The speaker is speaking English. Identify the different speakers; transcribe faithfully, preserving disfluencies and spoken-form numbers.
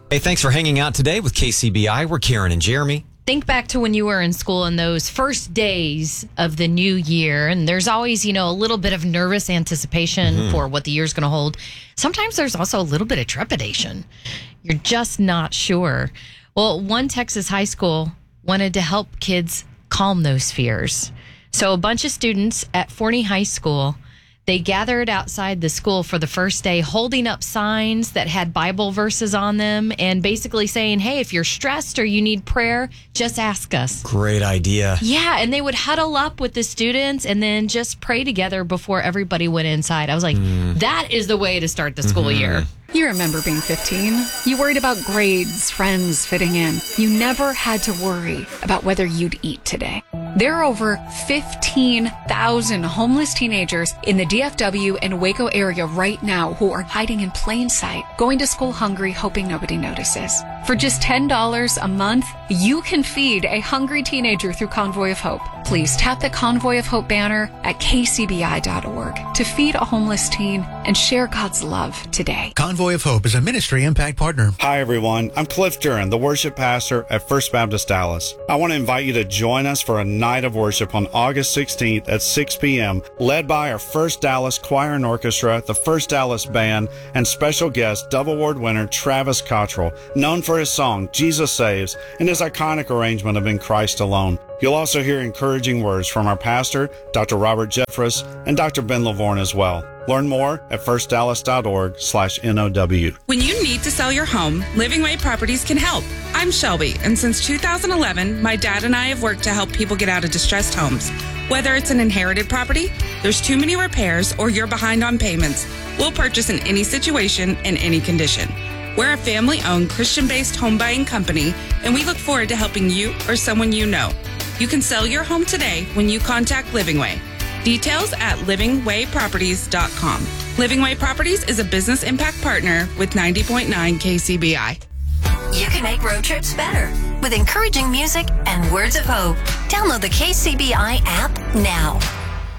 Speaker 1: Hey, thanks for hanging out today with K C B I. We're Karen and Jeremy.
Speaker 2: Think back to when you were in school and those first days of the new year. And there's always, you know, a little bit of nervous anticipation mm-hmm. for what the year's going to hold. Sometimes there's also a little bit of trepidation. You're just not sure. Well, one Texas high school wanted to help kids calm those fears. So a bunch of students at Forney High School, they gathered outside the school for the first day, holding up signs that had Bible verses on them and basically saying, hey, if you're stressed or you need prayer, just ask us.
Speaker 1: Great idea.
Speaker 2: Yeah, and they would huddle up with the students and then just pray together before everybody went inside. I was like, mm. that is the way to start the school mm-hmm. year.
Speaker 3: You remember being fifteen. You worried about grades, friends fitting in. You never had to worry about whether you'd eat today. There are over fifteen thousand homeless teenagers in the D F W and Waco area right now who are hiding in plain sight, going to school hungry, hoping nobody notices. For just ten dollars a month, you can feed a hungry teenager through Convoy of Hope. Please tap the Convoy of Hope banner at k c b i dot org to feed a homeless teen and share God's love today.
Speaker 4: Convoy of Hope is a ministry impact partner.
Speaker 5: Hi, everyone. I'm Cliff Duran, the worship pastor at First Baptist Dallas. I want to invite you to join us for a night of worship on August sixteenth at six p.m., led by our First Dallas Choir and Orchestra, the First Dallas Band, and special guest, Dove Award winner Travis Cottrell, known for his song, Jesus Saves, and his iconic arrangement of In Christ Alone. You'll also hear encouraging words from our pastor, Doctor Robert Jeffress, and Doctor Ben Lavorne as well. Learn more at first dallas dot org slash N O W.
Speaker 6: When you need to sell your home, Living Way Properties can help. I'm Shelby, and since two thousand eleven, my dad and I have worked to help people get out of distressed homes. Whether it's an inherited property, there's too many repairs, or you're behind on payments, we'll purchase in any situation and any condition. We're a family-owned, Christian-based home buying company, and we look forward to helping you or someone you know. You can sell your home today when you contact Living Way. Details at living way properties dot com. Living Way Properties is a business impact partner with ninety point nine K C B I.
Speaker 7: You can make road trips better with encouraging music and words of hope. Download the K C B I app now.